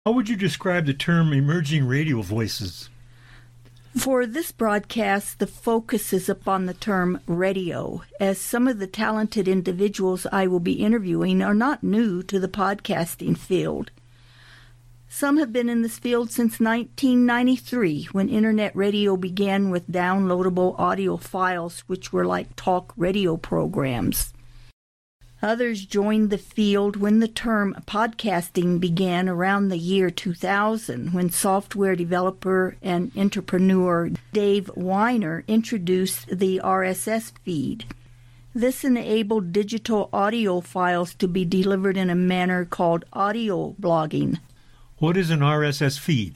How would you describe the term emerging radio voices? For this broadcast, the focus is upon the term radio, as some of the talented individuals I will be interviewing are not new to the podcasting field. Some have been in this field since 1993, when Internet radio began with downloadable audio files, which were like talk radio programs. Others joined the field when the term podcasting began around the year 2000, when software developer and entrepreneur Dave Winer introduced the RSS feed. This enabled digital audio files to be delivered in a manner called audio blogging. What is an RSS feed?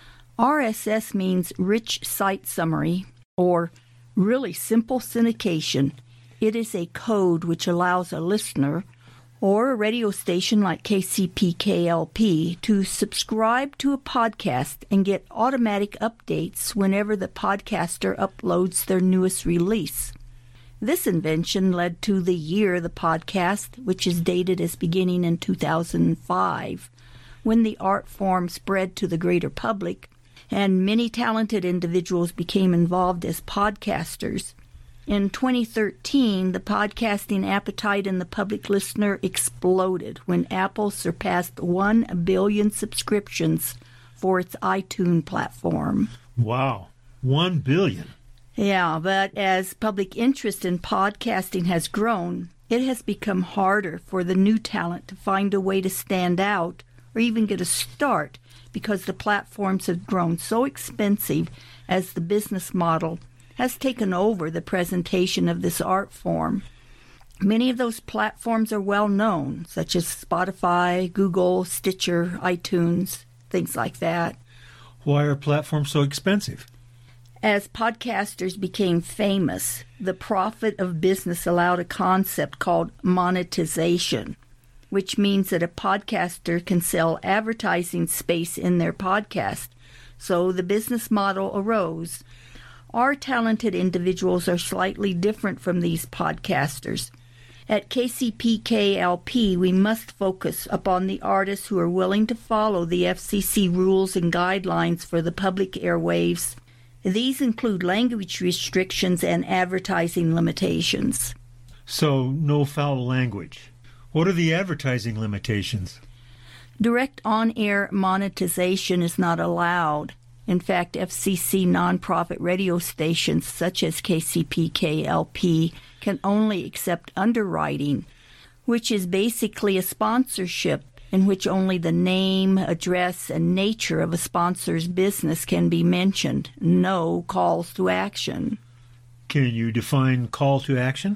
RSS means Rich Site Summary, or really simple syndication. It is a code which allows a listener or a radio station like KCPKLP to subscribe to a podcast and get automatic updates whenever the podcaster uploads their newest release. This invention led to the year of the podcast, which is dated as beginning in 2005, when the art form spread to the greater public and many talented individuals became involved as podcasters. In 2013, the podcasting appetite in the public listener exploded when Apple surpassed 1 billion subscriptions for its iTunes platform. Wow, 1 billion. Yeah, but as public interest in podcasting has grown, it has become harder for the new talent to find a way to stand out or even get a start because the platforms have grown so expensive as the business model has taken over the presentation of this art form. Many of those platforms are well known, such as Spotify, Google, Stitcher, iTunes, things like that. Why are platforms so expensive? As podcasters became famous, the profit of business allowed a concept called monetization, which means that a podcaster can sell advertising space in their podcast. So the business model arose. Our talented individuals are slightly different from these podcasters. At KCPKLP, we must focus upon the artists who are willing to follow the FCC rules and guidelines for the public airwaves. These include language restrictions and advertising limitations. So, no foul language. What are the advertising limitations? Direct on-air monetization is not allowed. In fact, FCC nonprofit radio stations such as KCPKLP can only accept underwriting, which is basically a sponsorship in which only the name, address, and nature of a sponsor's business can be mentioned. No calls to action. Can you define call to action?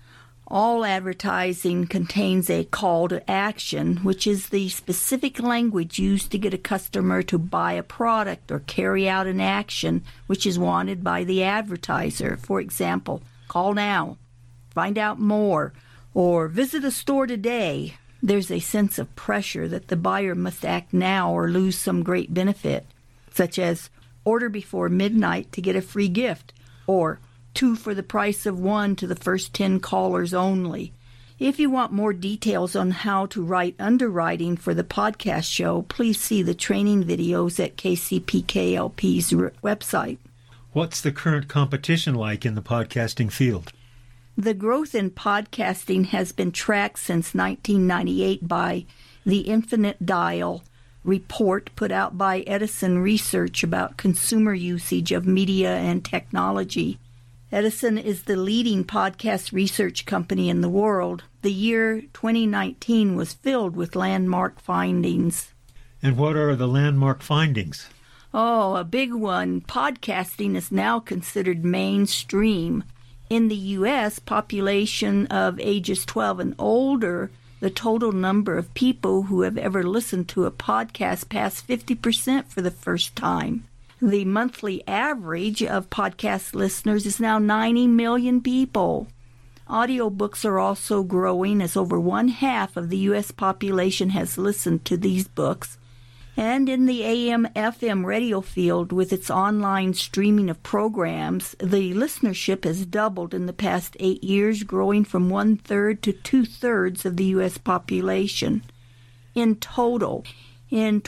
All advertising contains a call to action, which is the specific language used to get a customer to buy a product or carry out an action which is wanted by the advertiser. For example, call now, find out more, or visit a store today. There's a sense of pressure that the buyer must act now or lose some great benefit, such as order before midnight to get a free gift, or 2 for the price of 1 to the first 10 callers only. If you want more details on how to write underwriting for the podcast show, please see the training videos at KCPKLP's website. What's the current competition like in the podcasting field? The growth in podcasting has been tracked since 1998 by the Infinite Dial report put out by Edison Research about consumer usage of media and technology. Edison is the leading podcast research company in the world. The year 2019 was filled with landmark findings. And what are the landmark findings? Oh, a big one. Podcasting is now considered mainstream. In the U.S., population of ages 12 and older, the total number of people who have ever listened to a podcast passed 50% for the first time. The monthly average of podcast listeners is now 90 million people. Audiobooks are also growing as over 1/2 of the U.S. population has listened to these books. And in the AM/FM radio field, with its online streaming of programs, the listenership has doubled in the past 8 years, growing from 1/3 to 2/3 of the U.S. population. In total, In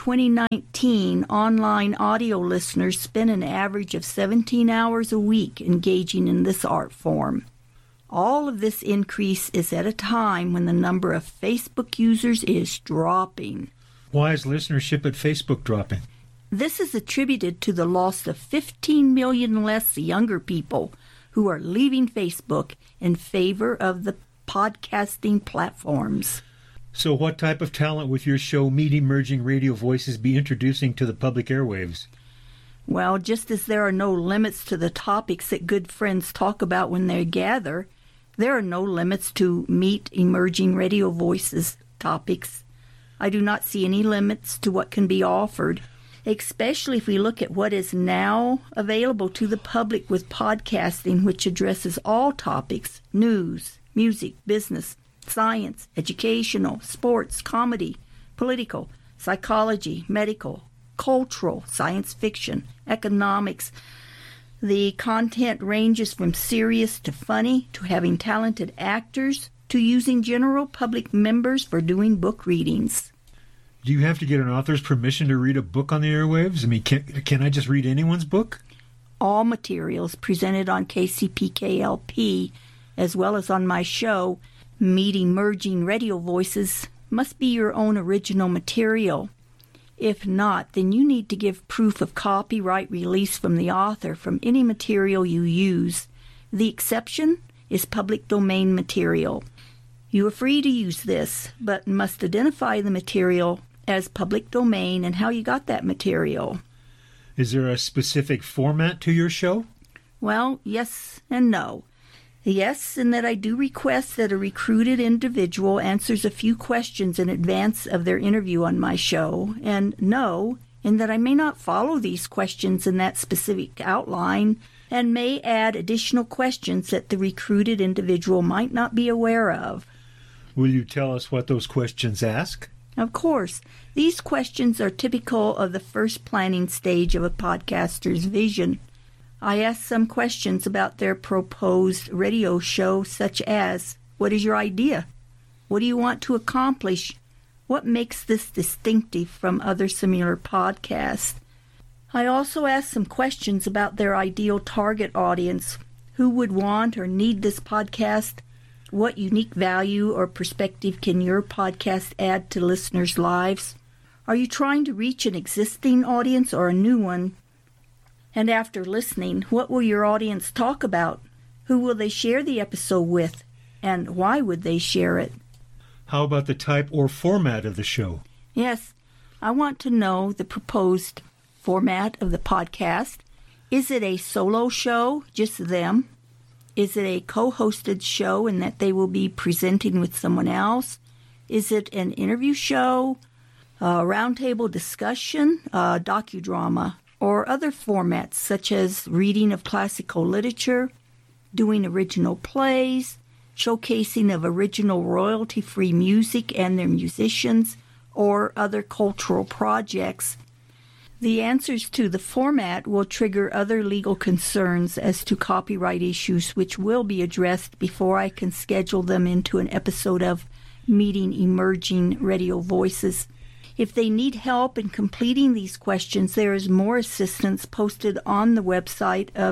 2019, online audio listeners spent an average of 17 hours a week engaging in this art form. All of this increase is at a time when the number of Facebook users is dropping. Why is listenership at Facebook dropping? This is attributed to the loss of 15 million less younger people who are leaving Facebook in favor of the podcasting platforms. So what type of talent would your show, Meet Emerging Radio Voices, be introducing to the public airwaves? Well, just as there are no limits to the topics that good friends talk about when they gather, there are no limits to Meet Emerging Radio Voices topics. I do not see any limits to what can be offered, especially if we look at what is now available to the public with podcasting, which addresses all topics: news, music, business, science, educational, sports, comedy, political, psychology, medical, cultural, science fiction, economics. The content ranges from serious to funny, to having talented actors, to using general public members for doing book readings. Do you have to get an author's permission to read a book on the airwaves? I mean, can I just read anyone's book? All materials presented on KCPK-LP, as well as on my show, Meet Emerging Radio Voices, must be your own original material. If not, then you need to give proof of copyright release from the author from any material you use. The exception is public domain material. You are free to use this, but must identify the material as public domain and how you got that material. Is there a specific format to your show? Well, yes and no. Yes, in that I do request that a recruited individual answers a few questions in advance of their interview on my show, and no, in that I may not follow these questions in that specific outline and may add additional questions that the recruited individual might not be aware of. Will you tell us what those questions ask? Of course. These questions are typical of the first planning stage of a podcaster's vision. I ask some questions about their proposed radio show, such as, what is your idea? What do you want to accomplish? What makes this distinctive from other similar podcasts? I also ask some questions about their ideal target audience. Who would want or need this podcast? What unique value or perspective can your podcast add to listeners' lives? Are you trying to reach an existing audience or a new one? And after listening, what will your audience talk about? Who will they share the episode with? And why would they share it? How about the type or format of the show? Yes, I want to know the proposed format of the podcast. Is it a solo show, just them? Is it a co-hosted show in that they will be presenting with someone else? Is it an interview show, a roundtable discussion, a docudrama, or other formats such as reading of classical literature, doing original plays, showcasing of original royalty-free music and their musicians, or other cultural projects? The answers to the format will trigger other legal concerns as to copyright issues, which will be addressed before I can schedule them into an episode of Meeting Emerging Radio Voices. If they need help in completing these questions, there is more assistance posted on the website of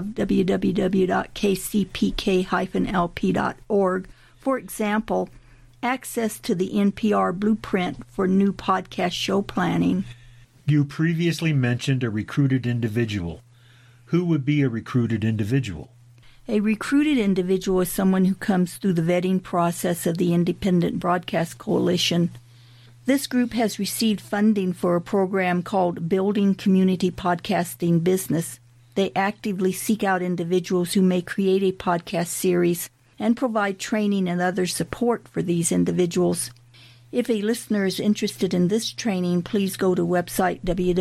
www.kcpk-lp.org. For example, access to the NPR blueprint for new podcast show planning. You previously mentioned a recruited individual. Who would be a recruited individual? A recruited individual is someone who comes through the vetting process of the Independent Broadcast Coalition. This group has received funding for a program called Building Community Podcasting Business. They actively seek out individuals who may create a podcast series and provide training and other support for these individuals. If a listener is interested in this training, please go to website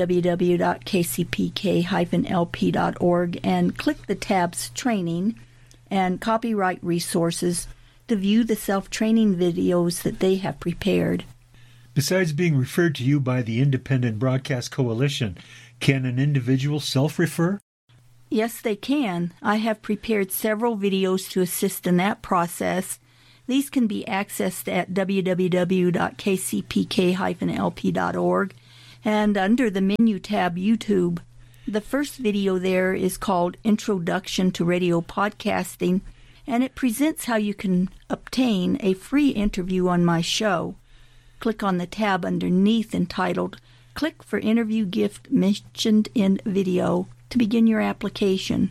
www.kcpk-lp.org and click the tabs Training and Copyright Resources to view the self-training videos that they have prepared. Besides being referred to you by the Independent Broadcast Coalition, can an individual self-refer? Yes, they can. I have prepared several videos to assist in that process. These can be accessed at www.kcpk-lp.org, and under the menu tab, YouTube. The first video there is called Introduction to Radio Podcasting, and it presents how you can obtain a free interview on my show. Click on the tab underneath entitled Click for Interview Gift Mentioned in Video to begin your application.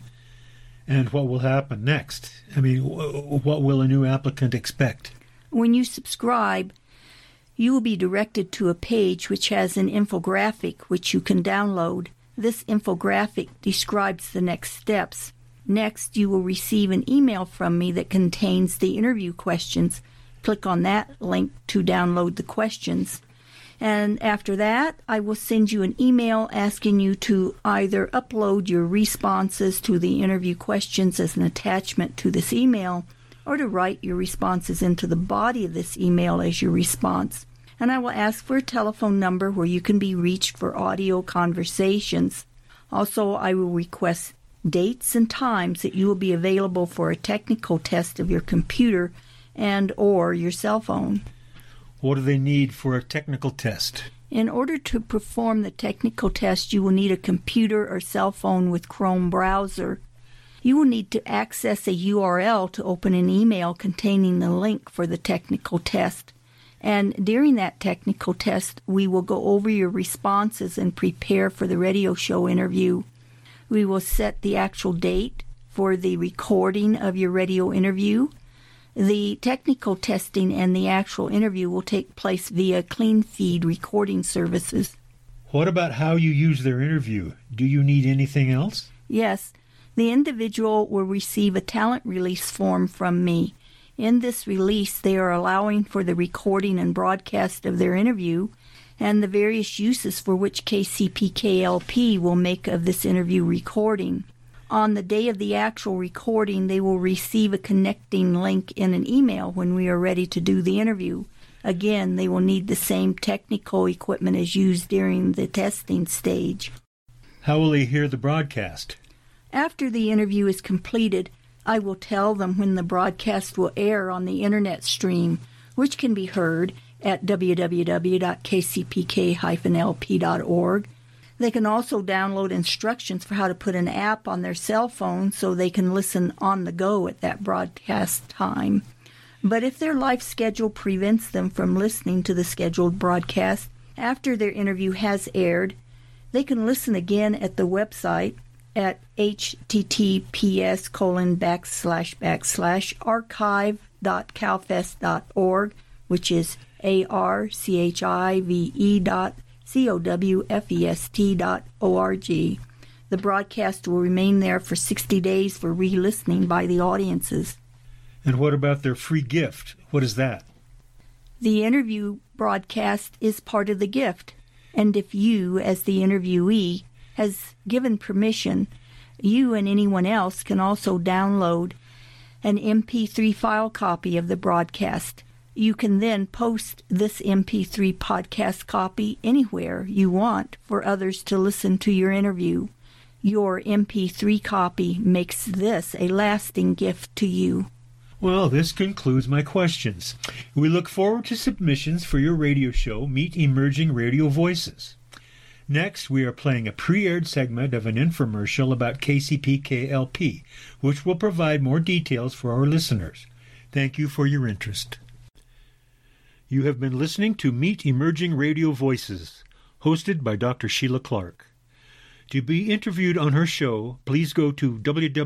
And what will happen next? What will a new applicant expect? When you subscribe, you will be directed to a page which has an infographic which you can download. This infographic describes the next steps. Next, you will receive an email from me that contains the interview questions. Click on that link to download the questions. And after that, I will send you an email asking you to either upload your responses to the interview questions as an attachment to this email, or to write your responses into the body of this email as your response. And I will ask for a telephone number where you can be reached for audio conversations. Also, I will request dates and times that you will be available for a technical test of your computer and or your cell phone. What do they need for a technical test? In order to perform the technical test, you will need a computer or cell phone with Chrome browser. You will need to access a URL to open an email containing the link for the technical test. And during that technical test, we will go over your responses and prepare for the radio show interview. We will set the actual date for the recording of your radio interview. The technical testing and the actual interview will take place via CleanFeed recording services. What about how you use their interview? Do you need anything else? Yes. The individual will receive a talent release form from me. In this release, they are allowing for the recording and broadcast of their interview and the various uses for which KCPK-LP will make of this interview recording. On the day of the actual recording, they will receive a connecting link in an email when we are ready to do the interview. Again, they will need the same technical equipment as used during the testing stage. How will they hear the broadcast? After the interview is completed, I will tell them when the broadcast will air on the internet stream, which can be heard at www.kcpk-lp.org. They can also download instructions for how to put an app on their cell phone so they can listen on the go at that broadcast time. But if their life schedule prevents them from listening to the scheduled broadcast after their interview has aired, they can listen again at the website at https://archive.calfest.org, which is archive.cowfest.org. The broadcast will remain there for 60 days for re-listening by the audiences. And what about their free gift? What is that? The interview broadcast is part of the gift, and if you, as the interviewee, has given permission, you and anyone else can also download an MP3 file copy of the broadcast. You can then post this MP3 podcast copy anywhere you want for others to listen to your interview. Your MP3 copy makes this a lasting gift to you. Well, this concludes my questions. We look forward to submissions for your radio show, Meet Emerging Radio Voices. Next, we are playing a pre-aired segment of an infomercial about KCPK-LP, which will provide more details for our listeners. Thank you for your interest. You have been listening to Meet Emerging Radio Voices, hosted by Dr. Sheila Clark. To be interviewed on her show, please go to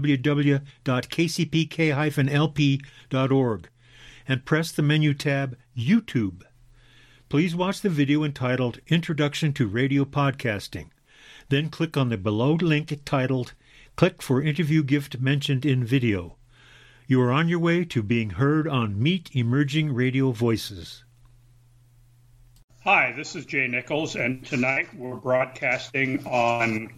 www.kcpk-lp.org and press the menu tab YouTube. Please watch the video entitled Introduction to Radio Podcasting. Then click on the below link titled Click for Interview Gift Mentioned in Video. You are on your way to being heard on Meet Emerging Radio Voices. Hi, this is Jay Nichols, and tonight we're broadcasting on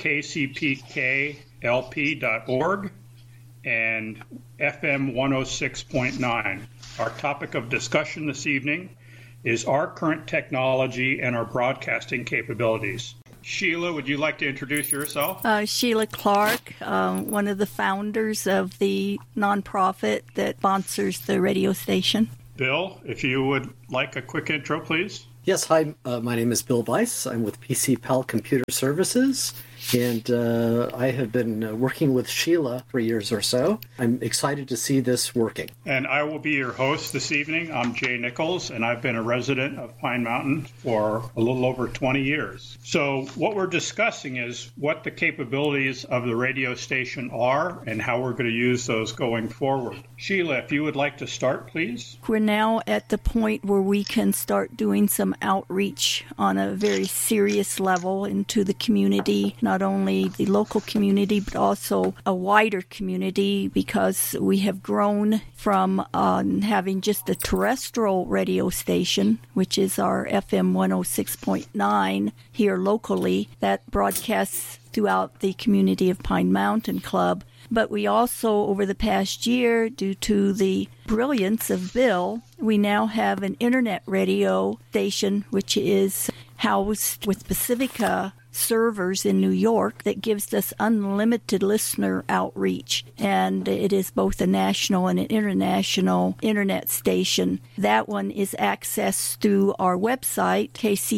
kcpklp.org and FM 106.9. Our topic of discussion this evening is our current technology and our broadcasting capabilities. Sheila, would you like to introduce yourself? Sheila Clark, one of the founders of the nonprofit that sponsors the radio station. Bill, if you would like a quick intro, please. Yes, hi, my name is Bill Weiss. I'm with PC Pal Computer Services, and I have been working with Sheila for years or so. I'm excited to see this working. And I will be your host this evening. I'm Jay Nichols, and I've been a resident of Pine Mountain for a little over 20 years. So what we're discussing is what the capabilities of the radio station are and how we're going to use those going forward. Sheila, if you would like to start, please. We're now at the point where we can start doing some outreach on a very serious level into the community, not only the local community, but also a wider community, because we have grown from having just a terrestrial radio station, which is our FM 106.9 here locally, that broadcasts throughout the community of Pine Mountain Club. But we also, over the past year, due to the brilliance of Bill, we now have an internet radio station, which is housed with Pacifica servers in New York that gives us unlimited listener outreach. And it is both a national and an international internet station. That one is accessed through our website,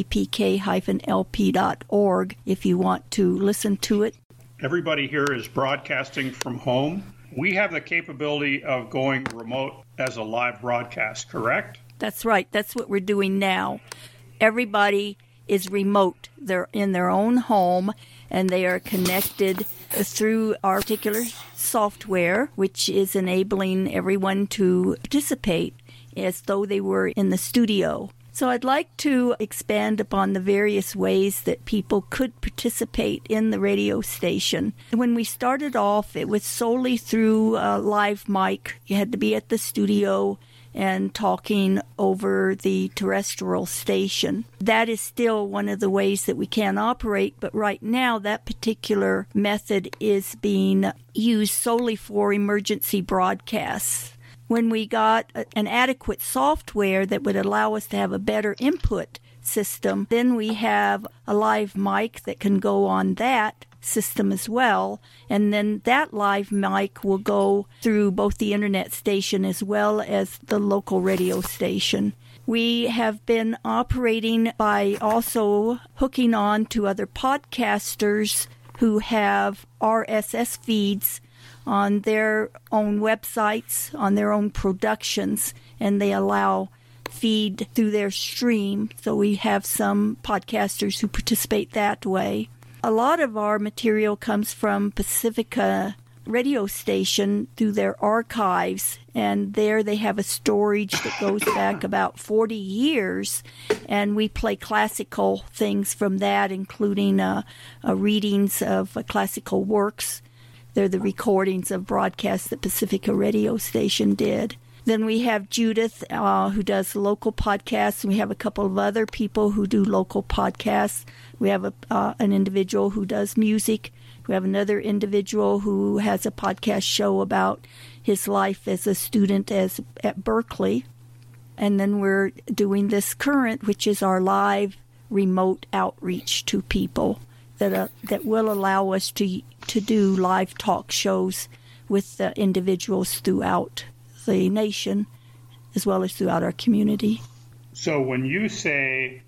kcpk-lp.org, if you want to listen to it. Everybody here is broadcasting from home. We have the capability of going remote as a live broadcast, correct? That's right. That's what we're doing now. Everybody is remote. They're in their own home, and they are connected through our particular software, which is enabling everyone to participate as though they were in the studio. So I'd like to expand upon the various ways that people could participate in the radio station. When we started off, it was solely through a live mic. You had to be at the studio and talking over the terrestrial station. That is still one of the ways that we can operate, but right now that particular method is being used solely for emergency broadcasts. When we got an adequate software that would allow us to have a better input system, then we have a live mic that can go on that system as well. And then that live mic will go through both the internet station as well as the local radio station. We have been operating by also hooking on to other podcasters who have RSS feeds on their own websites, on their own productions, and they allow feed through their stream. So we have some podcasters who participate that way. A lot of our material comes from Pacifica radio station through their archives, and there they have a storage that goes back about 40 years, and we play classical things from that, including readings of classical works. They're the recordings of broadcasts that Pacifica radio station did. Then we have Judith, who does local podcasts. We have a couple of other people who do local podcasts. We have an individual who does music. We have another individual who has a podcast show about his life as a student at Berkeley. And then we're doing this current, which is our live remote outreach to people that will allow us to do live talk shows with individuals throughout the nation as well as throughout our community. So when you say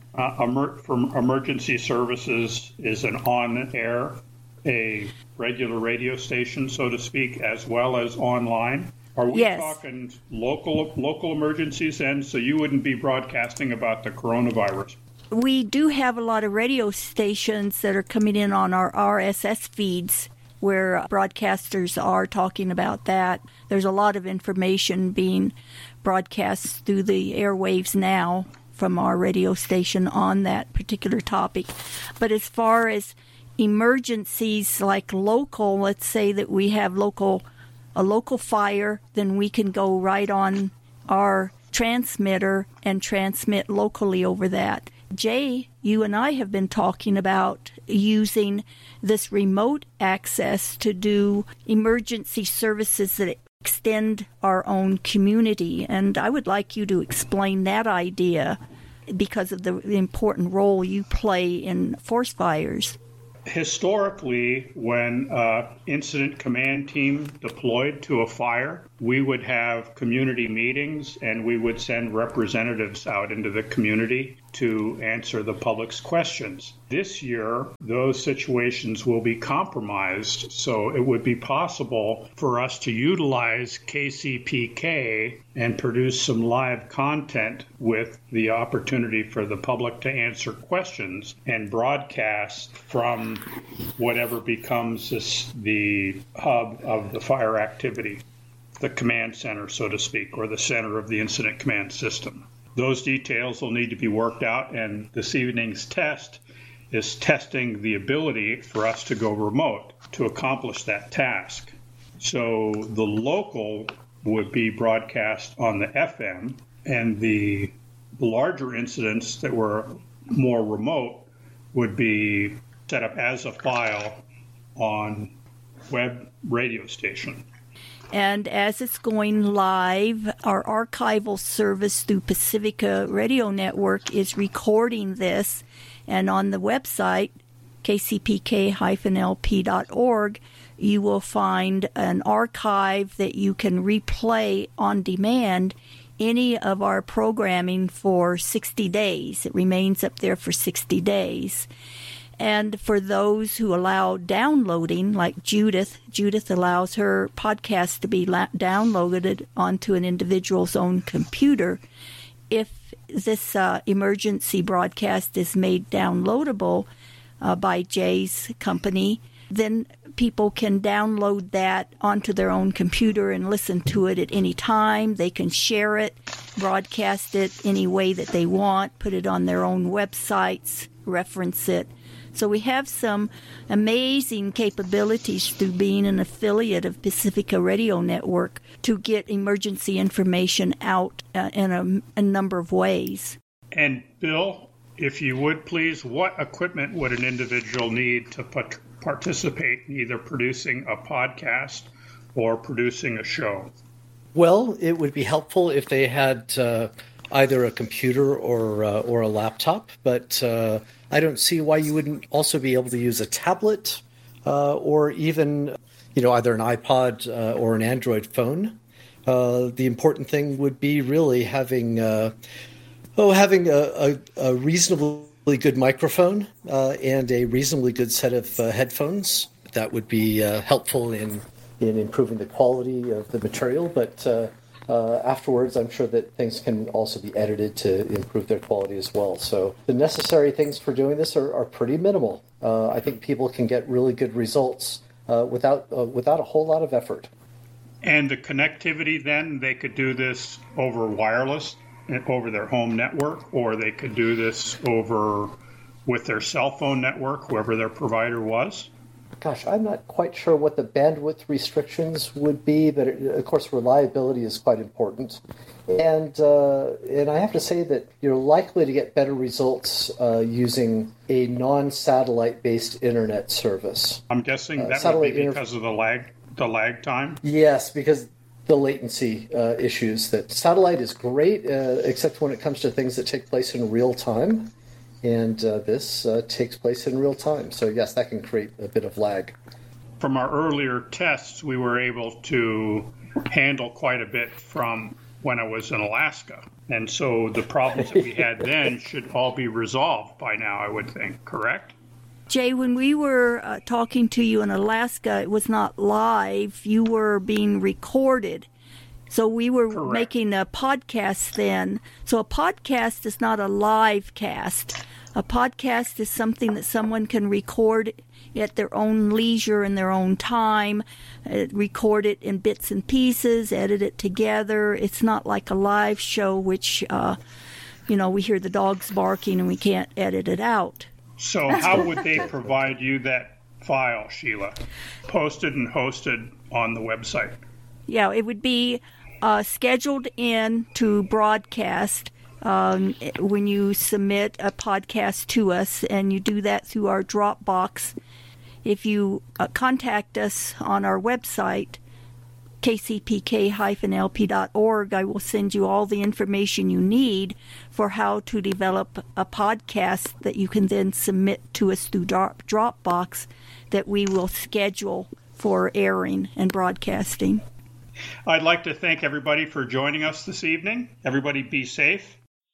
from emergency services is an on-air, a regular radio station, so to speak, as well as online, are we talking local emergencies then? So you wouldn't be broadcasting about the coronavirus? We do have a lot of radio stations that are coming in on our RSS feeds where broadcasters are talking about that. There's a lot of information being broadcast through the airwaves now from our radio station on that particular topic. But as far as emergencies like local, let's say that we have a local fire, then we can go right on our transmitter and transmit locally over that. Jay, you and I have been talking about using this remote access to do emergency services that extend our own community. And I would like you to explain that idea because of the important role you play in forest fires. Historically, when an incident command team deployed to a fire, we would have community meetings and we would send representatives out into the community to answer the public's questions. This year, those situations will be compromised, so it would be possible for us to utilize KCPK and produce some live content with the opportunity for the public to answer questions and broadcast from whatever becomes the hub of the fire activity, the command center, so to speak, or the center of the incident command system. Those details will need to be worked out, and this evening's test is testing the ability for us to go remote to accomplish that task. So the local would be broadcast on the FM, and the larger incidents that were more remote would be set up as a file on web radio station. And as it's going live, our archival service through Pacifica Radio Network is recording this. And on the website, kcpk-lp.org, you will find an archive that you can replay on demand any of our programming for 60 days. It remains up there for 60 days. And for those who allow downloading, like Judith allows her podcast to be downloaded onto an individual's own computer. If this emergency broadcast is made downloadable by Jay's company, then people can download that onto their own computer and listen to it at any time. They can share it, broadcast it any way that they want, put it on their own websites, reference it. So we have some amazing capabilities through being an affiliate of Pacifica Radio Network to get emergency information out in a number of ways. And Bill, if you would please, what equipment would an individual need to participate in either producing a podcast or producing a show? Well, it would be helpful if they had either a computer or a laptop, but I don't see why you wouldn't also be able to use a tablet or even, either an iPod or an Android phone. The important thing would be really having a reasonably good microphone and a reasonably good set of headphones. That would be helpful in improving the quality of the material, but afterwards, I'm sure that things can also be edited to improve their quality as well. So the necessary things for doing this are pretty minimal. I think people can get really good results without a whole lot of effort. And the connectivity, then, they could do this over wireless, over their home network, or they could do this over with their cell phone network, whoever their provider was. Gosh, I'm not quite sure what the bandwidth restrictions would be, but of course reliability is quite important. And I have to say that you're likely to get better results using a non-satellite based internet service. I'm guessing that would be because of the lag time? Yes, because the latency issues. That satellite is great, except when it comes to things that take place in real time. And this takes place in real time. So, yes, that can create a bit of lag. From our earlier tests, we were able to handle quite a bit from when I was in Alaska. And so the problems that we had then should all be resolved by now, I would think, correct? Jay, when we were talking to you in Alaska, it was not live. You were being recorded. So we were Correct. Making a podcast then. So a podcast is not a live cast. A podcast is something that someone can record at their own leisure in their own time, record it in bits and pieces, edit it together. It's not like a live show, which, we hear the dogs barking and we can't edit it out. So how would they provide you that file, Sheila? Posted and hosted on the website? Yeah, it would be scheduled in to broadcast when you submit a podcast to us, and you do that through our Dropbox. If you contact us on our website, kcpk-lp.org, I will send you all the information you need for how to develop a podcast that you can then submit to us through Dropbox that we will schedule for airing and broadcasting. I'd like to thank everybody for joining us this evening. Everybody be safe.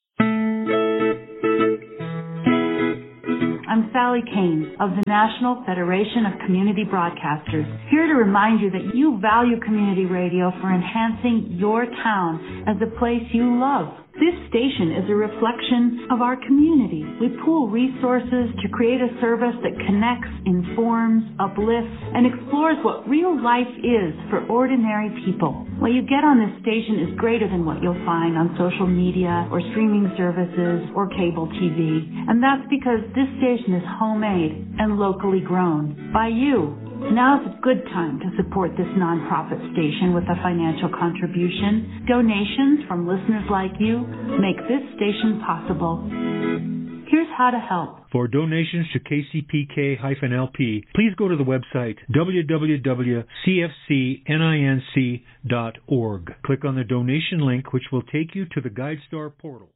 I'm Sally Kane of the National Federation of Community Broadcasters, here to remind you that you value community radio for enhancing your town as a place you love. This station is a reflection of our community. We pool resources to create a service that connects, informs, uplifts, and explores what real life is for ordinary people. What you get on this station is greater than what you'll find on social media or streaming services or cable TV. And that's because this station is homemade and locally grown by you. Now's a good time to support this nonprofit station with a financial contribution. Donations from listeners like you make this station possible. Here's how to help. For donations to KCPK-LP, please go to the website www.cfcninc.org. Click on the donation link, which will take you to the GuideStar portal.